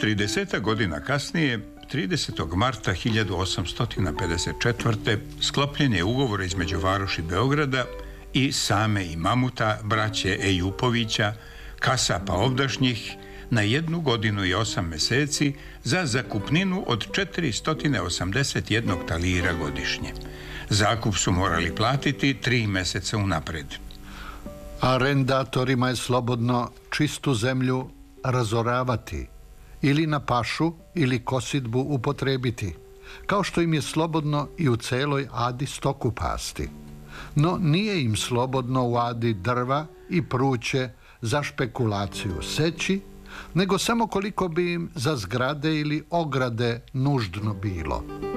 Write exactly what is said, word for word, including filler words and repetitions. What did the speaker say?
trideset godina kasnije, tridesetog marta hiljadu osamsto pedeset četvrte. sklopljen je ugovor između varoši Beograda i same Imamuta, braće Ejupovića, kasapa ovdašnjih, na jednu godinu i osam meseci za zakupninu od četiristo osamdeset jedan talira godišnje. Zakup su morali platiti tri meseca unapred. Arendatorima je slobodno čistu zemlju razoravati ili na pašu ili kosidbu upotrebiti, kao što im je slobodno i u celoj Adi stoku pasti. No nije im slobodno u Adi drva i pruće za špekulaciju seći, nego samo koliko bi im za zgrade ili ograde nužno bilo.